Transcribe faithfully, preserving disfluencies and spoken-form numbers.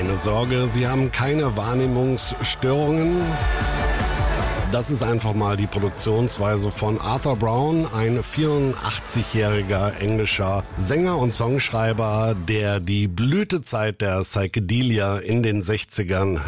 Keine Sorge, Sie haben keine Wahrnehmungsstörungen. Das ist einfach mal die Produktionsweise von Arthur Brown, ein vierundachtzigjähriger englischer Sänger und Songschreiber, der die Blütezeit der Psychedelia in den sechzigern